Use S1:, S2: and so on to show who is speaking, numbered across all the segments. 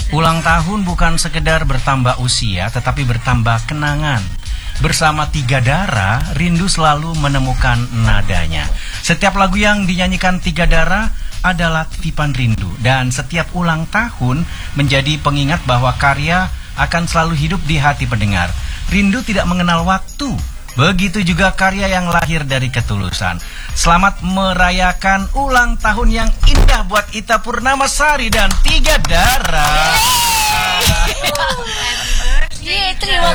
S1: Ulang tahun bukan sekedar bertambah usia, tetapi bertambah kenangan. Bersama Tiga Dara, rindu selalu menemukan nadanya. Setiap lagu yang dinyanyikan Tiga Dara adalah titipan rindu. Dan setiap ulang tahun menjadi pengingat bahwa karya akan selalu hidup di hati pendengar. Rindu tidak mengenal waktu. Begitu juga karya yang lahir dari ketulusan. Selamat merayakan ulang tahun yang indah buat Ita Purnamasari dan Tiga Dara.
S2: Terima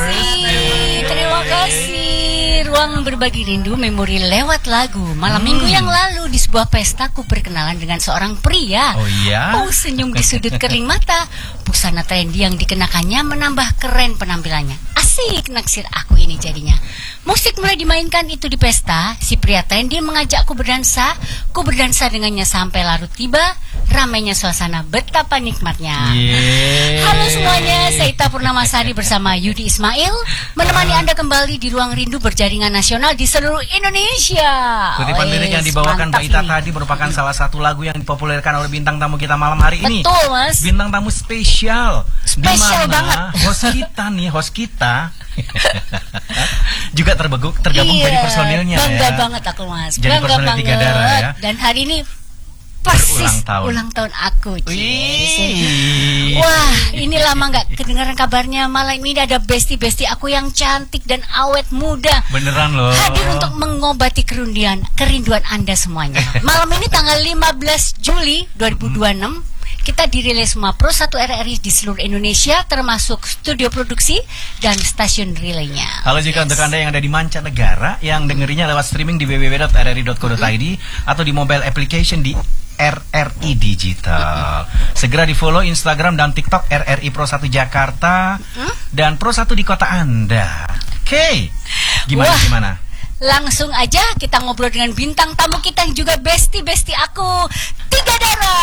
S2: kasih. Ruang berbagi rindu memori lewat lagu. Malam minggu yang lalu di sebuah pesta ku berkenalan dengan seorang pria.
S1: Oh iya?
S2: Oh, senyum di sudut kering mata. Busana trendy yang dikenakannya menambah keren penampilannya. Asik naksir aku ini jadinya. Musik mulai dimainkan itu di pesta. Si pria trendy mengajakku berdansa. Ku berdansa dengannya sampai larut tiba. Ramainya suasana, betapa nikmatnya. Halo semuanya, saya Ita Purnamasari bersama Yudi Ismail menemani Anda kembali di Ruang Rindu berjaringan nasional di seluruh Indonesia.
S1: Kutipan lirik yang dibawakan Mbak Ita tadi merupakan salah satu lagu yang dipopulerkan oleh bintang tamu kita malam hari ini.
S2: Betul, Mas.
S1: Bintang tamu spesial.
S2: Spesial banget.
S1: Host kita juga tergabung jadi personilnya.
S2: Bangga
S1: ya.
S2: banget aku, Mas.
S1: Jadi
S2: Bangga
S1: personil
S2: banget.
S1: Tiga Dara ya.
S2: Dan hari ini persis ulang tahun aku. Wah, ini lama nggak kedengaran kabarnya. Malam ini ada besti-besti aku yang cantik dan awet muda.
S1: Beneran loh.
S2: Hadir untuk mengobati kerinduan Anda semuanya. Malam ini tanggal 15 Juli 2026. Kita dirilis semua Pro 1 RRI di seluruh Indonesia, termasuk studio produksi dan stasiun relaynya.
S1: Halo juga untuk Anda yang ada di mancanegara, yang dengerinya lewat streaming di www.rri.co.id atau di mobile application di RRI Digital. Segera di follow Instagram dan TikTok RRI Pro 1 Jakarta dan Pro 1 di kota Anda. Oke, gimana?
S2: Langsung aja kita ngobrol dengan bintang tamu kita yang juga besti-besti aku, Tiga Dara.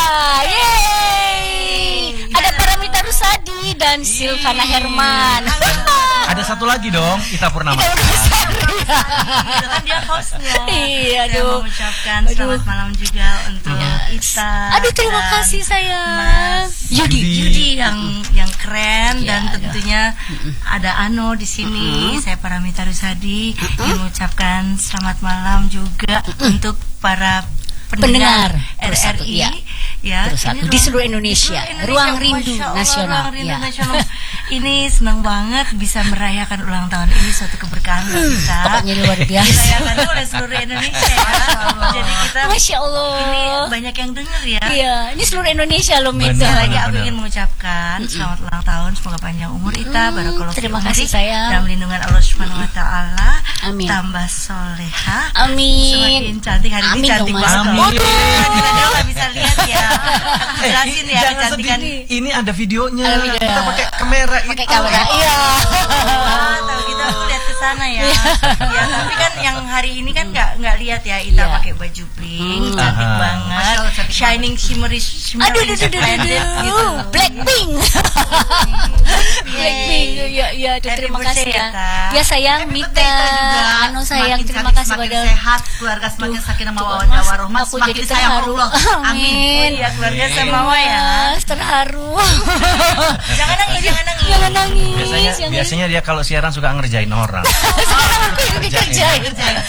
S2: Yeay! Ada Paramita Rusady dan Silvana Herman.
S1: Ada satu lagi dong, Ita Purnamasari.
S3: Kan dia hostnya.
S2: Iya,
S3: saya mau mengucapkan selamat malam juga untuk Ita.
S2: Aduh, terima kasih sayang.
S3: Yudi yang keren dan tentunya ada Ano di sini. Saya Paramita Rusady yang mengucapkan selamat malam juga untuk para pendengar RRI ya,
S2: ini di seluruh Indonesia. Ruang Rindu Nasional.
S3: Ruang Rindu Nasional. Ini senang banget bisa merayakan ulang tahun ini, suatu keberkahan kita.
S2: Pokoknya luar biasa.
S3: Dirayakan oleh seluruh Indonesia ya. Jadi kita
S2: Masya Allah.
S3: Ini banyak yang dengar ya.
S2: Iya, ini seluruh Indonesia loh Mita.
S3: Sekali lagi aku ingin mengucapkan selamat ulang tahun, semoga panjang umur Ita, barakallahu
S2: terima
S3: fi
S2: kasih
S3: umrik,
S2: sayang.
S3: dalam lindungan Allah Subhanahu wa taala.
S2: Amin.
S3: Tambah soleha.
S2: Amin.
S3: Semakin cantik hari ini,
S2: Amin
S3: cantik
S2: dong, Mas.
S3: banget.
S1: Amin.
S3: Kita nggak bisa lihat ya. Aku jelasin ya
S1: Jangan
S3: kecantikan.
S1: sedih. Ini ada videonya.
S2: Ada video.
S1: Kita pakai kamera itu.
S2: Pakai kamera. Iya.
S3: Wah, tahu gitu aku lihat ke sana ya. Ya, tapi kan yang hari ini kan nggak lihat ya. Ita pakai baju pink, cantik banget. Shining shimmery
S2: Aduh,
S3: splendid gitu.
S2: Blackpink. Blackpink. Ya, terima kasih ya. Ya sayang, Mita, Ano sayang, terima kasih pada
S4: sehat, keluarga semakin sakinah mawaddah warahmah,
S2: aku
S4: semakin
S2: jadi
S4: sayang
S2: terharu.
S4: Allah.
S2: Amin.
S3: Ya, keluarga sama ya.
S2: Terharu.
S3: Jangan nangis, jangan nangis.
S2: Jangan nangis.
S1: Biasanya dia kalau siaran suka ngerjain orang.
S2: Sekarang aku yang dikerjain.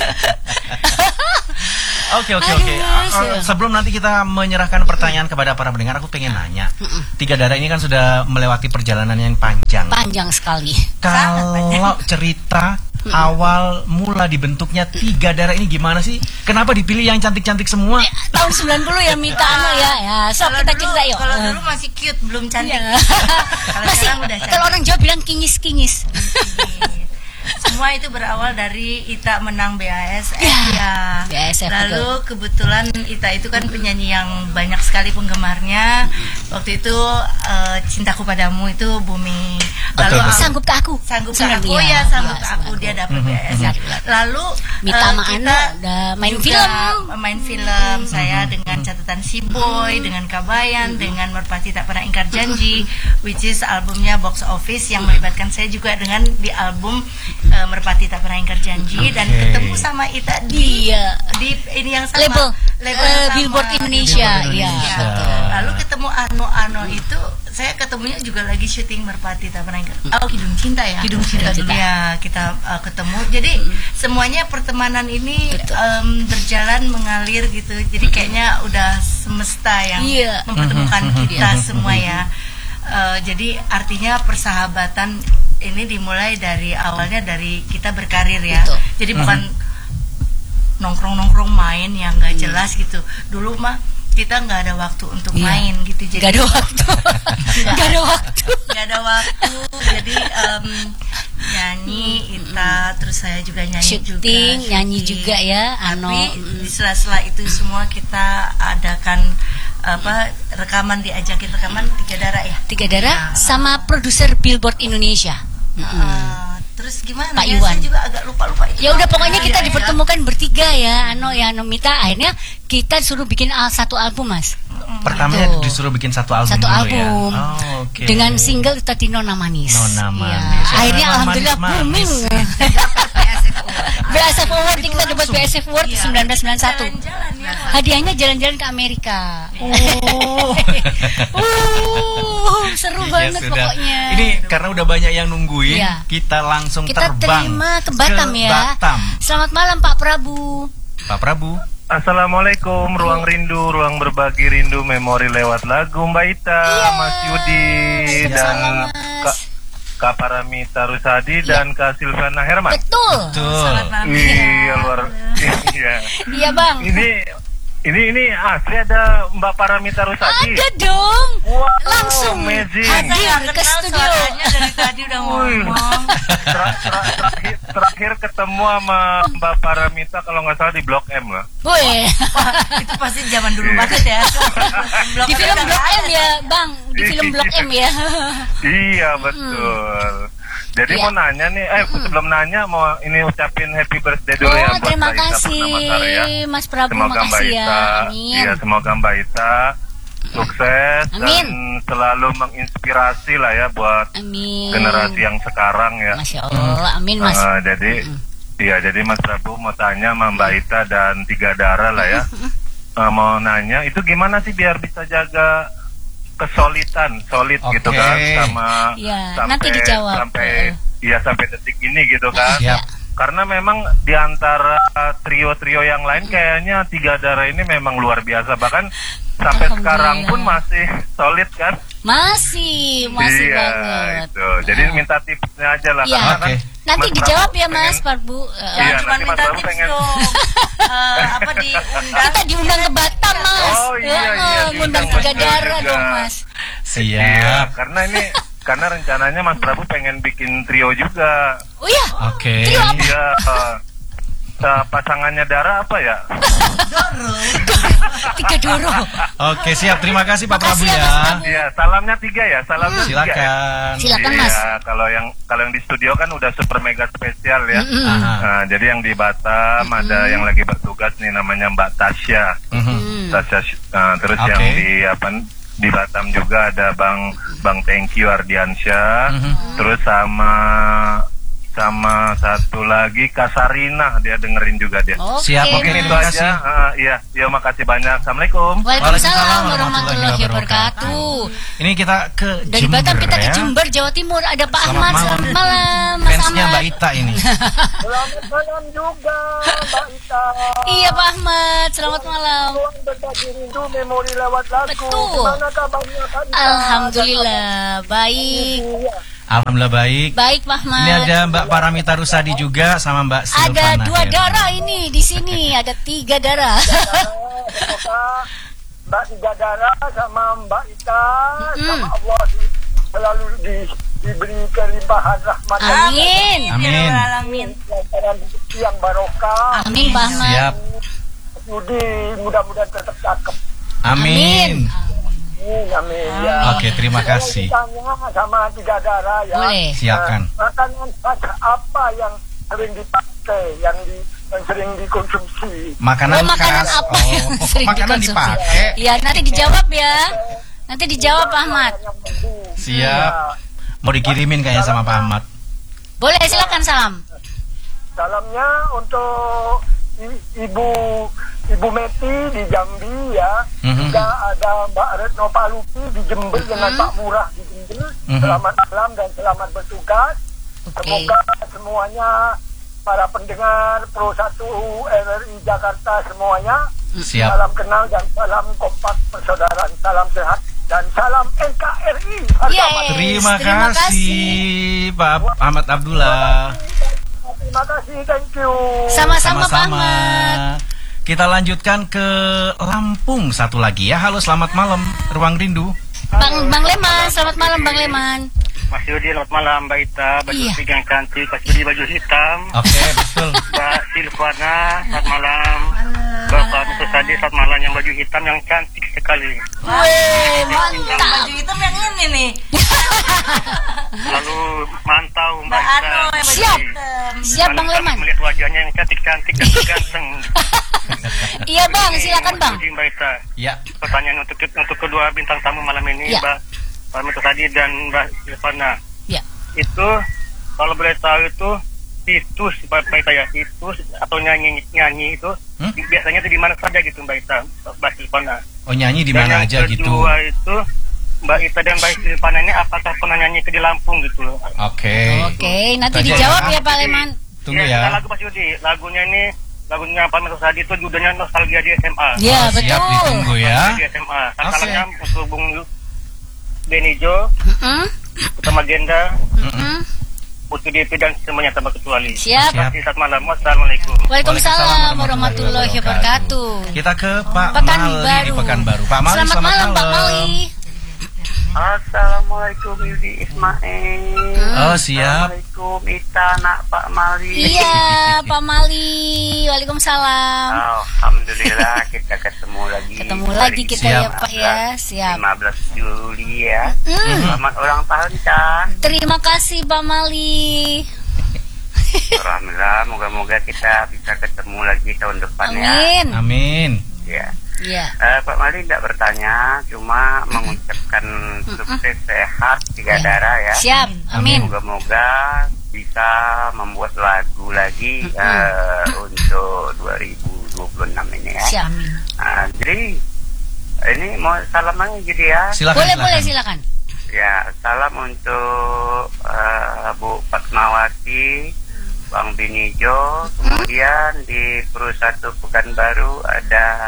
S1: Oke.
S2: Aduh,
S1: Sebelum nanti kita menyerahkan pertanyaan kepada para pendengar, aku pengen nanya. Tiga Dara ini kan sudah melewati perjalanan yang panjang.
S2: Panjang sekali.
S1: Kalau cerita awal mula dibentuknya Tiga Dara ini gimana sih? Kenapa dipilih yang cantik-cantik semua?
S2: Tahun 90 ya Mita Ano ya. Ya, so kita cerita yuk.
S3: Kalau dulu masih cute, belum cantik.
S2: Ya.
S3: Kalau
S2: Masih,
S3: sekarang udah cantik.
S2: kalau orang Jawa bilang kinyis-kinyis.
S3: Semua itu berawal dari Ita menang BASF ya.
S2: BASF,
S3: lalu kebetulan Ita itu kan penyanyi yang banyak sekali penggemarnya. Waktu itu Cintaku Padamu itu booming. Lalu
S2: Sanggup ke aku.
S3: Sanggup ke aku ya, sanggup ke aku, dia dapat BASF. Lalu
S2: Mita sama Ano
S3: kita
S2: udah main
S3: juga
S2: film.
S3: main film saya dengan catatan Si Boy, dengan Kabayan, dengan Merpati Tak Pernah Ingkar Janji, which is albumnya box office yang melibatkan saya juga dengan di album Merpati Tak Pernah Ingkar Janji. Dan ketemu sama Ita di ini yang sama
S2: label
S3: sama,
S2: Billboard Indonesia.
S1: Billboard
S2: Ya,
S1: Indonesia.
S2: betul.
S3: Lalu ketemu Ano ketemu Ano itu saya ketemunya juga lagi syuting Merpati Tapanangka. Oh, Kidung Cinta ya.
S2: Kidung Cinta.
S3: Ya, kita ketemu. Jadi semuanya pertemanan ini
S2: Betul.
S3: berjalan mengalir gitu. Jadi kayaknya udah semesta yang
S2: Iya.
S3: mempertemukan kita semua ya. Jadi artinya persahabatan ini dimulai dari awalnya dari kita berkarir ya.
S2: Betul.
S3: Jadi bukan nongkrong main yang nggak jelas gitu. Dulu mah kita nggak ada waktu untuk
S2: Iya.
S3: main gitu. Jadi
S2: Gak ada waktu. Gak ada waktu.
S3: nggak ada waktu. Jadi nyanyi Ita, terus saya juga nyanyi
S2: Syuting,
S3: juga,
S2: nyanyi
S3: syuting.
S2: juga ya, Ano.
S3: Tapi di sela-sela itu semua kita adakan rekaman, diajakin rekaman Tiga Darah ya.
S2: Tiga Darah sama produser Billboard Indonesia.
S3: Terus gimana?
S2: Pak
S3: Ya,
S2: Iwan.
S3: saya juga agak lupa itu.
S2: Ya udah pokoknya kita
S3: Iya,
S2: dipertemukan bertiga ya, Ano ya Nomita. Akhirnya kita suruh bikin satu album, Mas.
S1: Pertamanya
S2: Betul.
S1: disuruh bikin satu album
S2: Satu
S1: dulu
S2: album.
S1: ya. Oh, oke.
S2: Dengan single Tati Nona Manis.
S1: Nona
S2: Iya.
S1: Manis.
S2: Akhirnya
S1: Nona
S2: alhamdulillah
S1: manis-manis.
S2: booming. BASF Award, kita dapat BASF Award 1991.
S3: Jalan-jalan ya.
S2: Hadiahnya jalan-jalan ke Amerika. Seru
S1: Iya,
S2: banget
S1: sudah.
S2: pokoknya.
S1: Ini karena udah banyak yang nungguin,
S2: Iya.
S1: kita langsung
S2: Kita
S1: terbang
S2: terima ke Batam ya.
S1: Batam.
S2: Selamat malam Pak Prabu.
S1: Pak Prabu.
S5: Assalamualaikum, ruang rindu, ruang berbagi rindu, memori lewat lagu Mbak Ita,
S2: Iya.
S5: Mas Yudi,
S2: Sama-sama,
S5: dan
S2: Mas.
S5: Kak Paramita Rusadi dan Kak Silvana Herman.
S2: Betul.
S3: Selamat malam.
S5: Iya, luar. Iya.
S2: Iya Bang.
S5: Ini asli ada Mbak Paramita Rusadi.
S2: Ada dong.
S5: Wow,
S2: Langsung
S5: amazing.
S2: hadir
S3: Saya nggak
S2: ke
S3: kenal
S2: studio.
S3: suaranya dari tadi udah ngomong.
S5: Terakhir ketemu sama Mbak Paramita kalau nggak salah di Blok M lah.
S2: Woi.
S3: Itu pasti zaman dulu
S5: Iya.
S3: banget ya.
S2: Di film Blok M ya, Bang. Di film Blok M ya.
S5: Iya betul. Jadi
S2: Iya.
S5: mau nanya nih, sebelum nanya mau ini ucapin happy birthday dulu ya
S2: Oh,
S5: buat
S2: terima
S5: Mbak Ita
S2: kasih
S5: Purnamasari ya.
S2: Mas Prabu,
S5: Semoga Mbak
S2: makasih ya.
S5: Ita,
S2: Amin.
S5: iya semoga Mbak Ita sukses
S2: Amin.
S5: dan selalu menginspirasi lah ya buat
S2: Amin.
S5: generasi yang sekarang ya.
S2: Masya Allah, amin Mas.
S5: Jadi Mas Prabu mau tanya sama Mbak Ita dan Tiga Darah lah ya. Mau nanya itu gimana sih biar bisa jaga solid gitu
S1: Oke.
S5: kan sama
S2: Ya,
S5: sampai
S2: nanti dijawab.
S5: sampai detik ini gitu kan.
S1: Siap.
S5: Karena memang di antara trio-trio yang lain kayaknya Tiga Darah ini memang luar biasa, bahkan sampai sekarang pun masih solid kan.
S2: Masih
S5: Iya,
S2: banget.
S5: itu. Jadi minta tipsnya aja lah
S2: Iya.
S5: karena kan
S1: Oke.
S2: Nanti
S5: Mas
S2: dijawab
S5: Prabu
S2: ya Mas
S5: pengen-
S2: Prabu.
S5: Iya,
S3: Cuma
S5: nanti Mas
S3: minta
S5: Prabu
S3: tips
S5: pengen-
S3: dong. Diundang.
S2: Kita diundang ke Batam Mas.
S5: Oh, iya,
S2: Ngundang
S5: diundang
S2: Tiga
S5: Mas
S2: Darah
S5: juga.
S2: dong Mas.
S5: Iya,
S1: Siap.
S5: karena rencananya Mas Prabu pengen bikin trio juga.
S2: Oh iya.
S1: Oke.
S2: Trio apa?
S5: Iya, pasangannya Dara apa ya?
S2: Tiga Doro.
S1: Oke, siap. Terima kasih Pak Prabu
S2: Makasih ya,
S1: ya.
S2: Mas Prabu.
S5: Iya, salamnya 3 ya, salamnya 3 ya.
S1: Silakan.
S2: Silakan
S5: Iya,
S2: Mas.
S5: kalau yang di studio kan udah super mega spesial ya.
S1: Aha.
S5: Nah, jadi yang di Batam ada yang lagi bertugas nih namanya Mbak Tasya. Tasya, terus
S1: Oke.
S5: yang di Batam juga ada Bang Thank You Ardiansyah. Terus sama satu lagi Kasarina, dia dengerin juga dia.
S2: Oke.
S1: Siap, oke,
S5: Mungkin itu
S1: terima kasih.
S5: aja. Iya, makasih banyak. Assalamualaikum.
S2: Waalaikumsalam warahmatullahi wabarakatuh.
S1: Ini kita ke
S2: Dari
S1: Jember
S2: Batam kita ke
S1: ya.
S2: Jember, Jawa Timur. Ada Pak
S1: Selamat
S2: Ahmad.
S1: malam.
S2: Selamat malam, Mas
S1: Fansnya
S2: Ahmad.
S1: Mbak Ita ini.
S6: Selamat malam juga Mbak Ita.
S2: Iya Pak Ahmad, selamat malam.
S6: Ruang berbagi rindu memori lewat lagu.
S2: Betul.
S6: Gimana kabarnya Kak Ita?
S2: Alhamdulillah, baik.
S6: Iya.
S1: Alhamdulillah baik.
S2: Baik Pak Ahmad.
S1: Ini ada Mbak Paramita Rusadi juga sama Mbak Silvana.
S2: Ada dua
S1: Herman.
S2: darah ini di sini, ada 3 darah.
S6: Semoga Mbak Tiga Darah sama Mbak Ita sama Allah selalu diberi kelimpahan rahmat.
S2: Amin.
S1: Amin.
S3: Alamin.
S6: Lancaran rezeki yang barokah.
S2: Amin Pak Ahmad.
S1: Siap.
S6: Yudi mudah-mudahan tetap cakep.
S1: Amin.
S6: Amin. Ya.
S1: Oke, terima kasih.
S6: Saya mau tanya sama Tiga Darah ya.
S2: Boleh.
S1: Silakan.
S6: Makanan khas apa yang sering dipakai, yang sering dikonsumsi?
S1: Makanan
S2: Oh, makanan
S1: khas.
S2: apa yang sering
S1: makanan
S2: dikonsumsi?
S1: dipakai.
S2: Ya, nanti dijawab ya. Nanti dijawab Pak Ahmad.
S6: Yang penting.
S1: Siap. Mau dikirimin kayaknya sama Pak Ahmad.
S2: Boleh, silakan salam.
S6: Salamnya untuk Ibu Ibu Meti di Jambi ya, juga ada Mbak Retno Palupi di Jember dengan Pak Murah di Jember. Selamat malam dan selamat bertugas. Semoga semuanya para pendengar Pro 1 RRI Jakarta semuanya
S1: Siap.
S6: salam kenal dan salam kompak persaudaraan, salam sehat dan salam NKRI.
S2: Yeay.
S1: Terima
S2: Terima
S1: kasih Pak Ahmad Abdullah.
S6: Terima kasih, thank you.
S2: Sama-sama Pak Ahmad.
S1: Kita lanjutkan ke Lampung satu lagi ya. Halo, selamat malam Ruang Rindu.
S2: Bang Leman, selamat malam Bang Leman.
S7: Mas Yudi, selamat malam Mbak Ita, baju
S2: Iya.
S7: putih yang cantik, Mas Yudi baju hitam,
S1: Oke, betul.
S7: Mbak Silvana, selamat malam, Bapak Musa Sadi, selamat malam, yang baju hitam yang cantik sekali.
S2: Wih,
S3: Yang
S2: mantap.
S3: baju hitam yang ini nih.
S7: Lalu mantau Mbak
S3: Mbak
S7: Ita.
S3: Ano yang baju
S2: Siap.
S3: hitam.
S2: Siap Bang
S7: Kami
S2: Leman.
S7: melihat wajahnya yang cantik-cantik dan ganteng.
S2: Iya Bang, silakan Bang.
S7: Mas Yudi, Mbak Ita.
S1: Ya.
S7: Pertanyaan untuk kedua bintang tamu malam ini,
S2: Ya.
S7: Mbak Musa Sadi dan Mbak Silvana.
S2: Ya.
S7: Itu kalau boleh tahu itu situs Mbak Ita ya, situs atau nyanyi itu biasanya itu di mana saja gitu Mbak Ita, Mbak Silvana.
S1: Oh, nyanyi di
S7: Dan
S1: mana
S7: yang
S1: aja gitu.
S7: kedua itu Mbak Ita dan Mbak Silvana ini apakah pernah nyanyi di Lampung gitu?
S1: Oke.
S2: Oke, nanti
S1: Tanya
S2: dijawab
S1: ya.
S2: ya Pak Leman.
S1: Tunggu
S7: Iya,
S1: ya.
S7: lagu Mas Yudi, lagunya Pak Musa Sadi itu judulnya Nostalgia di SMA.
S2: Iya,
S1: Oh, siap,
S2: betul.
S1: ditunggu ya.
S7: Di SMA.
S1: Oke.
S7: Salamnya untuk Bung Benijo,
S2: Mm-mm,
S7: Utama Genda,
S2: mm-mm.
S7: Putri Devi dan semuanya tanpa kecuali.
S2: Siap.
S1: Siap.
S7: Selamat malam. Wassalamualaikum.
S2: Waalaikumsalam warahmatullahi wabarakatuh.
S1: Kita ke Pak
S2: Pekanbaru.
S1: Mali di Pekanbaru. Pak Mali,
S2: Selamat malam Pak Mali.
S7: Assalamualaikum Yudi Ismail.
S1: Oh, siap.
S7: Assalamualaikum Ita, nak Pak Mali.
S2: Iya Pak Mali. Waalaikumsalam.
S7: Alhamdulillah kita ketemu lagi.
S2: Ketemu lagi kita
S1: Siap.
S2: ya Pak ya. Siap.
S7: 15 Juli ya.
S2: Hmm.
S7: Selamat ulang tahun Chan.
S2: Terima kasih Pak Mali.
S7: Alhamdulillah, moga-moga kita bisa ketemu lagi tahun depan ya.
S2: Amin.
S1: Amin.
S7: Ya.
S2: Iya.
S7: Pak Mali tidak bertanya, cuma mengucapkan sukses sehat tiga darah ya.
S2: Siap. Amin.
S7: Moga-moga bisa membuat lagu lagi untuk 2026 ini ya.
S2: Siap.
S7: Jadi ini mau salaman gitu ya.
S1: Silakan.
S2: Boleh silakan.
S7: Ya, salam untuk Bu Fatmawati, Bang Binijo, kemudian di Pro 1 Pekanbaru ada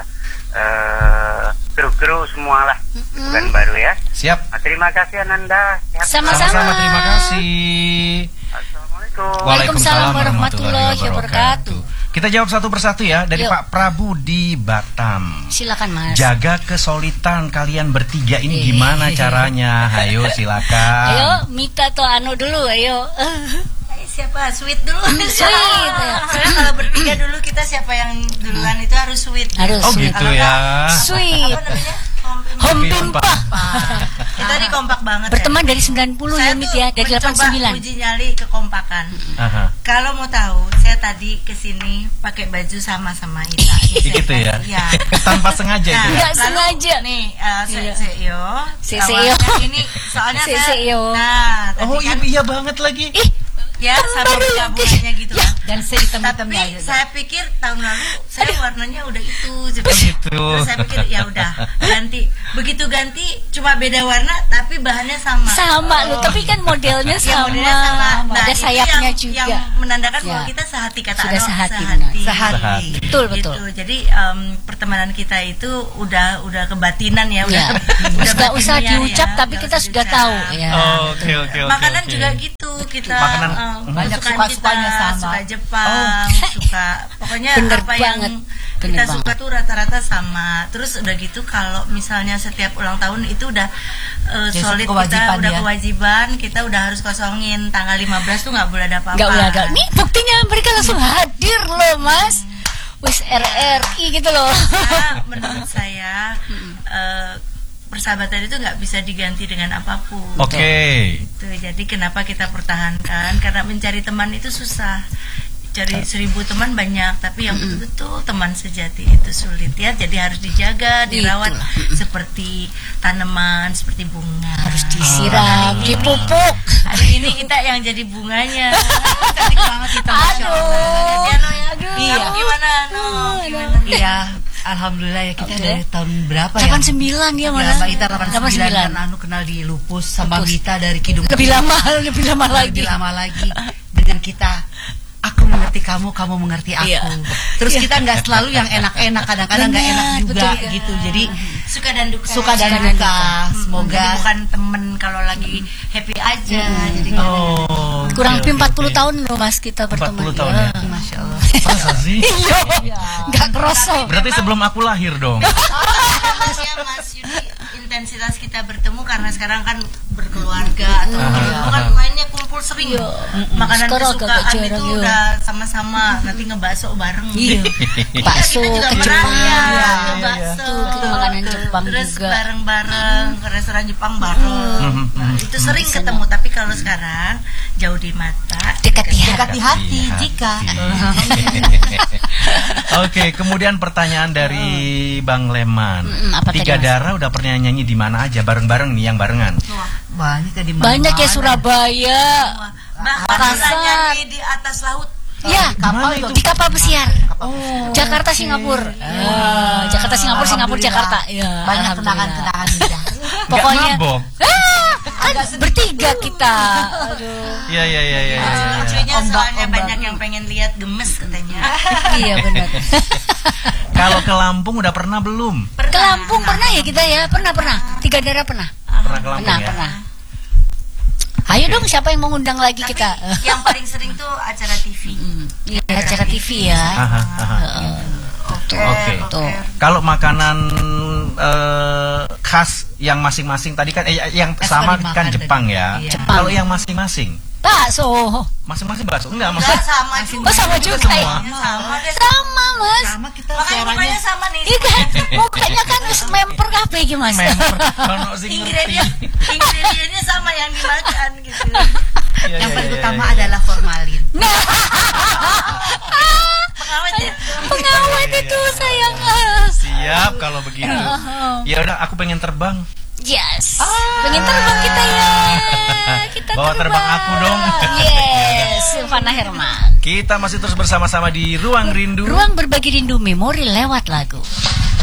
S7: kru-kru semualah Pekanbaru ya.
S1: Siap.
S7: Terima kasih Ananda. Sehat
S2: Sama-sama.
S1: Sama-sama, terima kasih.
S7: Assalamualaikum.
S2: Waalaikumsalam warahmatullahi wabarakatuh.
S1: Kita jawab satu persatu ya. Dari
S2: Yuk.
S1: Pak Prabu di Batam.
S2: Silakan Mas.
S1: Jaga kesolidan kalian bertiga ini gimana caranya? Ayo silakan.
S2: Ayo Mika atau Anu dulu ayo.
S3: Siapa? Sweet dulu.
S2: Sweet, ya.
S3: Soalnya kalau bertiga dulu kita siapa yang duluan itu harus sweet.
S2: Harus
S1: Oh
S2: sweet.
S1: gitu ya.
S2: Sweet.
S3: Apa namanya?
S2: Home pimpa.
S3: Kita di kompak banget
S2: Berteman
S3: ya.
S2: dari 90 ya Mit ya, dari
S3: mencoba
S2: 89.
S3: uji nyali kekompakan.
S1: Aha.
S3: Kalau mau tahu, saya tadi kesini pakai baju sama Ita.
S1: Gitu ya.
S3: Iya.
S1: Tanpa sengaja itu.
S2: Nggak
S3: lalu
S2: sengaja.
S3: Nih,
S2: Iya.
S3: CEO.
S2: CEO.
S3: Awalnya ini soalnya
S2: CEO.
S3: Nah,
S1: Oh
S3: tadi kan
S1: iya banget lagi.
S3: ya sama bunga-bunganya gitu kan.
S4: Dan saya hitam-hitamnya
S3: Tapi
S4: aja.
S3: saya pikir tahun lalu saya warnanya udah itu
S1: Gitu.
S3: Terus saya pikir ya udah ganti. Begitu ganti cuma beda warna tapi bahannya sama.
S2: Sama lu, tapi kan modelnya
S3: Ya,
S2: sama.
S3: modelnya sama. Nah,
S2: Ada
S3: itu
S2: sayapnya
S3: yang,
S2: juga.
S3: yang menandakan bahwa
S2: Ya.
S3: kita sehati kata
S2: Sudah
S3: Ano,
S2: sehati,
S3: sehati.
S1: Sehati.
S2: Betul, betul.
S3: Gitu. Jadi pertemanan kita itu udah kebatinan ya,
S2: Ya.
S3: udah
S2: Nggak usah
S3: batinnya
S2: diucap
S3: ya,
S2: tapi
S3: nggak
S2: kita
S3: usah
S2: sudah
S3: diucap.
S2: tahu ya.
S1: Oke.
S3: Makanan
S1: oke.
S3: juga gitu kita
S1: Makanan,
S4: banyak
S3: kesukaan
S4: suka-sukanya
S3: kita,
S4: sama.
S3: suka Jepang, suka pokoknya
S2: Bener
S3: apa
S2: banget.
S3: yang
S2: Bener
S3: kita
S2: banget.
S3: suka tuh rata-rata sama. Terus udah gitu kalau misalnya setiap ulang tahun itu udah
S4: Jadi
S3: solid,
S4: kewajiban
S3: kita udah
S4: ya.
S3: kewajiban, kita udah harus kosongin tanggal 15 tuh nggak boleh ada apa-apa.
S2: Nggak boleh ada. Nih buktinya mereka langsung hadir loh Mas. Wis RRI gitu loh.
S3: Karena menurut saya persahabatan itu nggak bisa diganti dengan apapun.
S1: Oke.
S3: Gitu. Jadi kenapa kita pertahankan? Karena mencari teman itu susah. Cari 1000 teman banyak, tapi yang betul-betul teman sejati itu sulit ya. Jadi harus dijaga, dirawat seperti tanaman, seperti bunga.
S2: Harus disiram, dipupuk.
S3: Hari ini kita yang jadi bunganya. Cantik banget kita. Masya Allah. Jadi, Ano ya.
S2: Aduh.
S3: Iya. Gimana? No? Gimana?
S4: Iya, Alhamdulillah ya kita dari tahun berapa
S2: 89
S4: ya?
S2: dia
S4: Ya,
S2: mana?
S4: Mbak Ita 89 dan Anu kenal di Lupus sama
S2: Lupus.
S4: Mita dari Kidung.
S2: Lebih lama lagi.
S4: Lebih lama lagi dengan kita. Aku mengerti kamu, kamu mengerti aku.
S2: Iya.
S4: Terus kita nggak selalu yang enak-enak, kadang-kadang nggak enak
S2: Benar,
S4: juga
S2: betul.
S4: gitu. Jadi
S3: Suka dan duka.
S4: suka dan duka. Semoga
S3: Jadi bukan temen kalau lagi happy aja. Jadi
S1: Oh.
S2: Kurang
S1: oke,
S2: lebih
S1: oke,
S2: 40
S1: oke.
S2: tahun loh Mas kita
S1: 40
S2: berteman.
S1: tahun ya.
S4: Masya Allah.
S1: Masa sih?
S2: Enggak kerasa.
S1: Berarti sebelum aku lahir dong.
S3: ya Mas Yudi, intensitas kita bertemu karena sekarang kan berkeluarga atau bukan mainnya kumpul sering. Makanan
S2: Sekarang
S3: kesukaan
S2: agak jarang,
S3: itu
S2: ya.
S3: udah sama-sama. Nanti ngebakso bareng.
S2: Iya. Bakso
S3: Kita juga
S2: ke
S3: pernah
S2: Jepang.
S3: ya,
S1: iya,
S3: ngebakso.
S2: Tuh, kita makanan Jepang
S3: Terus
S2: juga.
S3: bareng-bareng ke restoran Jepang bareng. Nah, itu sering ketemu, tapi kalau sekarang jauh di mata,
S2: Dekati
S4: Dekati hati jika.
S1: Oke, kemudian pertanyaan dari Bang Leman.
S2: apa tadi,
S1: Tiga
S2: Mas?
S1: Darah udah pernah nyanyi di mana aja bareng-bareng nih yang barengan?
S4: Banyak ya di mana.
S2: Banyak ya Surabaya.
S3: bahkan
S2: Makassar.
S3: kita nyanyi di atas laut.
S2: Ya,
S1: Gimana itu?
S2: di kapal pesiar. Jakarta Singapura. Jakarta Singapura, Singapura Jakarta. Ya,
S4: Banyak
S2: alhamdulillah.
S4: kenangan-kenangan indah.
S2: Pokoknya
S1: mabok.
S2: kan bertiga kita. Aduh.
S1: Iya.
S3: Lucunya soalnya banyak yang pengen lihat gemes katanya.
S2: Iya benar.
S1: Kalau ke Lampung udah pernah belum?
S2: Ke Lampung pernah ya kita ya? Pernah. Tiga Darah pernah.
S1: Pernah ke Lampung ya?
S2: Pernah. Ayo dong, siapa yang mau ngundang lagi
S3: Tapi
S2: kita?
S3: yang paling sering tuh acara TV.
S2: Iya, acara TV ya.
S1: Aha. Oke.
S2: Tuh.
S1: Kalau makanan khas yang masing-masing tadi kan yang sama
S4: sorry,
S1: kan
S4: makan
S1: Jepang
S4: tadi.
S1: ya.
S4: Iya.
S2: Jepang.
S1: Kalau yang masing-masing,
S2: Bakso.
S1: masing-masing bakso enggak
S3: Enggak
S1: maksudnya
S3: sama juga.
S2: Oh, sama juga
S1: semua.
S2: ya?
S3: Sama deh.
S2: Sama, Mas.
S4: Sama kita
S3: Makanya mukanya
S4: suaranya.
S3: sama nih.
S2: Iya kan? Mukanya kan wis memper kabeh iki, Mas.
S1: member kalau sing ngerti.
S3: Ingredientnya sama yang dimakan gitu.
S1: Iya,
S4: Yang
S1: iya,
S4: paling
S1: iya,
S4: utama
S1: iya.
S4: adalah formalin.
S3: Pengawet ya.
S2: Pengawet
S1: Iya,
S2: itu
S1: iya.
S2: sayang.
S1: Siap kalau begitu. Ya udah, aku pengen terbang.
S2: Yes. Pengen terbang kita ya. Kita
S1: Bawa terbang aku dong.
S2: Yes, Silvana Herman.
S1: Kita masih terus bersama-sama di Ruang Rindu.
S2: Ruang berbagi rindu memori lewat lagu.